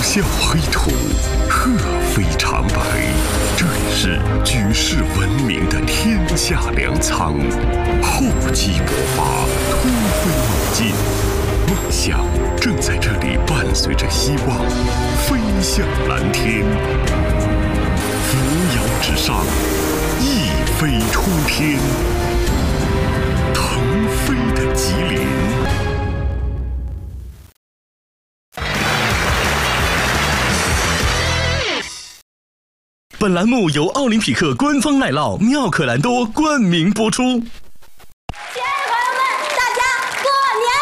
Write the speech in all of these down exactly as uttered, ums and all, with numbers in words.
笑黑土，鹤飞长白。这里是举世闻名的天下粮仓，厚积薄发，突飞猛进。梦想正在这里伴随着希望飞向蓝天，扶摇直上，一飞冲天，腾飞的吉林。 本栏目由奥林匹克官方奶酪妙可蓝多冠名播出。 亲爱的朋友们，大家过年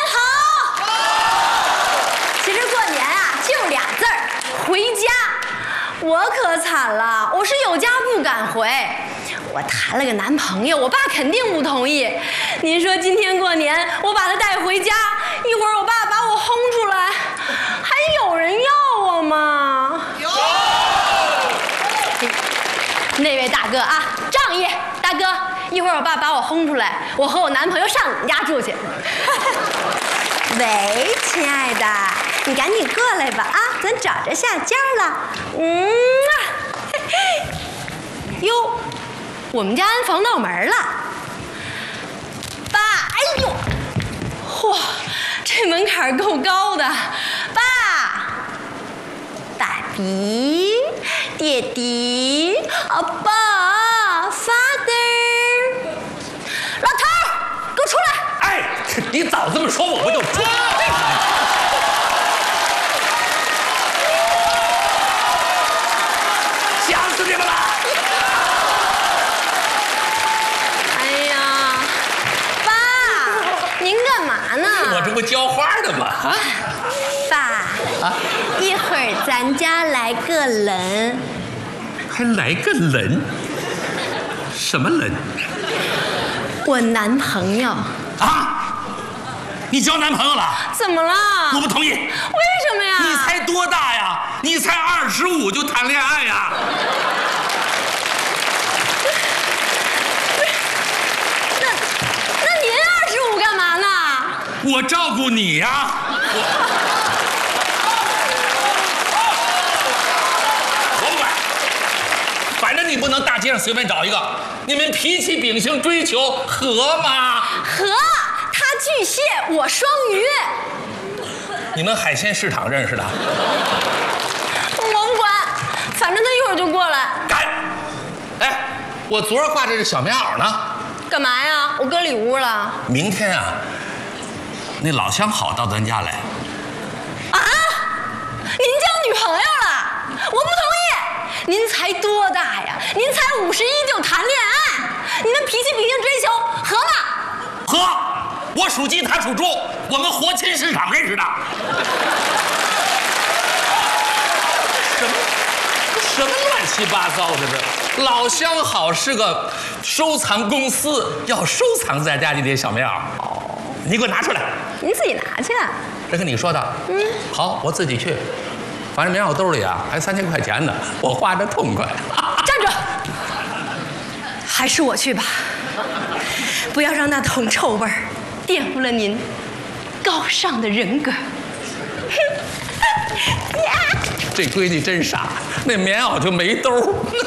好！其实过年啊，就俩字儿，回家。我可惨了，我是有家不敢回。我谈了个男朋友，我爸肯定不同意。您说今天过年，我把他带回家，一会儿我爸把我轰出来，还有人要我吗？有。那位大哥啊，仗义大哥，一会儿我爸把我轰出来，我和我男朋友上你们家住去。喂，亲爱的，你赶紧过来吧啊，咱找着下家了。嗯啊，哟，我们家安防盗门了。爸，哎呦，嚯，这门槛够高的。爸，爸比。爹地，啊爸 ，father， 老头儿，给我出来！ 哎，你早这么说，我不就出来了？想死你们了！ 哎呀，爸，您干嘛呢？ 我这不浇花的吗？啊， 爸， 啊， 一会儿咱家来个人。 还来个人？什么人？ 我男朋友。 啊？你交男朋友了？ 怎么了？ 我不同意。为什么呀？ 你才多大呀？你才二十五就谈恋爱呀？ 那那您二十五干嘛呢？ 我照顾你呀。反正你不能大街上随便找一个，你们脾气秉性追求合吗？ 合，他巨蟹，我双鱼。 你们海鲜市场认识的？ 我不管，反正他一会儿就过来。 干！哎，我昨儿挂着这小棉袄呢。 干嘛呀？我搁里屋了。 明天啊，那老相好到咱家来。 啊？您交女朋友了？我不同意。您才多大呀？您才五十一就谈恋爱，你们脾气秉性追求合吗？ 合，我属鸡，他属猪，我们活禽市场认识的。什么什么乱七八糟的这？老相好是个收藏公司，要收藏咱家这点小棉袄。哦，你给我拿出来。 您自己拿去。 这跟你说的。嗯，好，我自己去。反正棉袄兜里啊，还三千块钱呢，我花着痛快。 站住！还是我去吧，不要让那桶臭味儿玷污了您高尚的人格。 这闺女真傻，那棉袄就没兜。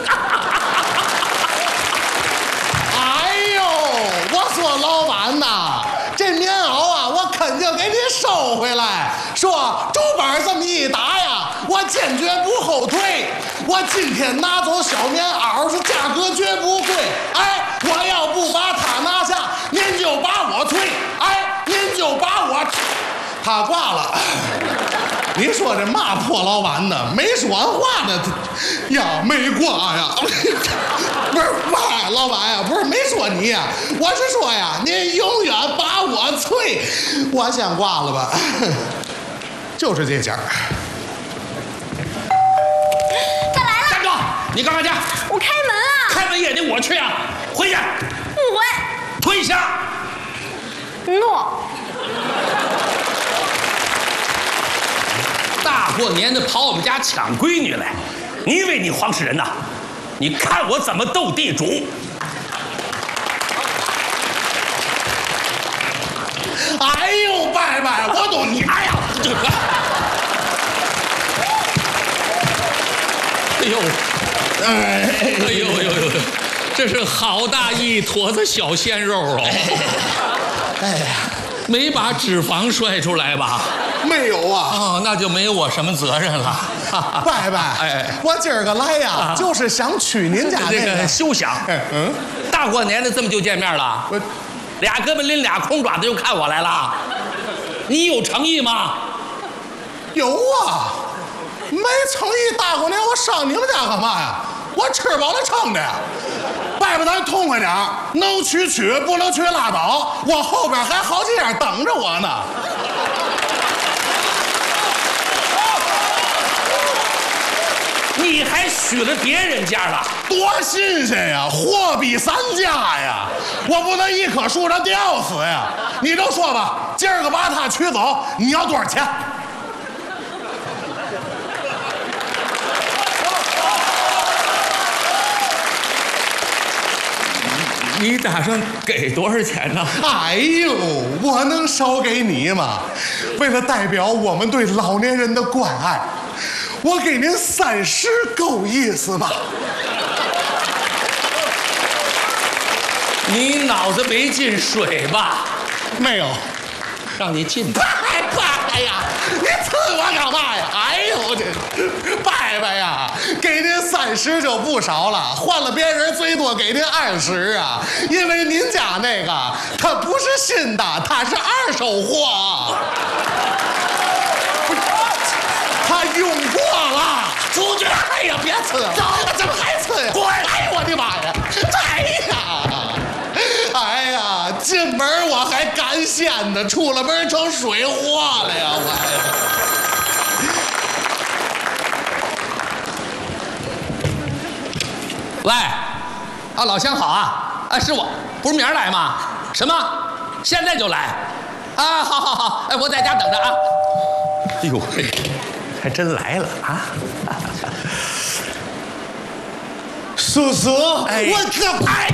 哎呦，我说老板呐，这棉袄啊，我肯定给你收回来。说主板这么一打呀，我坚决不后退。我今天拿走小棉袄是价格绝不贵。哎，我要不把它拿下，您就把我退。哎，您就把我，他挂了。你说这嘛破老板呢？没说完话呢，呀，没挂呀。不是，哇，老板呀，不是没说你呀，我是说呀，您永远把我催，我先挂了吧。就是这家。 他来了！ 站住！你干嘛去？ 我开门啊！ 开门也得我去啊！回去！ 不回。 退下！ 诺。 大过年的跑我们家抢闺女来，你以为你黄世仁呐？你看我怎么斗地主！ 哎呦，伯伯，我都你哎呀，这个。 呦，哎哎呦呦呦，这是好大一坨子小鲜肉哦！ 哎呀， 没把脂肪摔出来吧？ 没有啊。 哦，那就没有我什么责任了。 伯伯， 哎， 我今儿个来呀， 啊就是想娶您家这个那个。 休想！ 嗯， 大过年的这么就见面了， 我俩胳膊拎俩空爪子就看我来了，你有诚意吗？ 有啊，没诚意，大过年我上你们家干嘛呀？我吃饱了撑的呀。伯伯，咱痛快点儿，能娶娶，不能娶拉倒。我后边还好几样等着我呢。 你还许了别人家了？ 多新鲜呀，货比三家呀！我不能一棵树上吊死呀！你就说吧，今儿个把他娶走，你要多少钱？ 你打算给多少钱呢？ 哎呦，我能少给你吗？为了代表我们对老年人的关爱，我给您三十够意思吧？ 你脑子没进水吧？ 没有。 让你进吧。 哎爸呀，你刺我干嘛呀？哎呦，这伯伯呀，给您三十就不少了，换了别人最多给您二十啊，因为您家那个它不是新的，它是二手货，它用过了。出去！哎呀，别刺了，怎么还刺呀？滚！哎呦我的妈呀！哎呀！哎呀，进门我还干鲜呢，出了门成水货了呀！我。 喂，啊，老乡好啊！啊，是我，不是明儿来吗？什么？现在就来？啊，好好好，哎，我在家等着啊。哎呦嘿，还真来了啊！ 叔叔， 哎我可哎。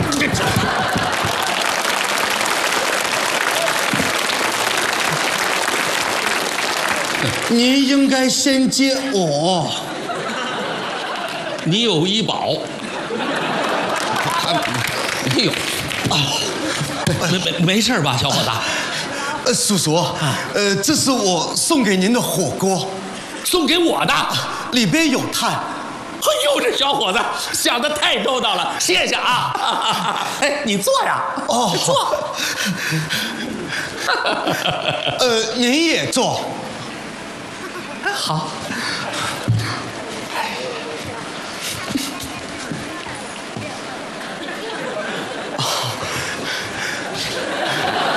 你应该先接我。 你有医保？没有啊？没没没事吧，小伙子？ 呃，叔叔，呃，这是我送给您的火锅， 送给我的， 里边有碳。 哎呦，这小伙子想的太周到了，谢谢啊！哎，你坐呀， 哦， 坐。 呃，您也坐。 好。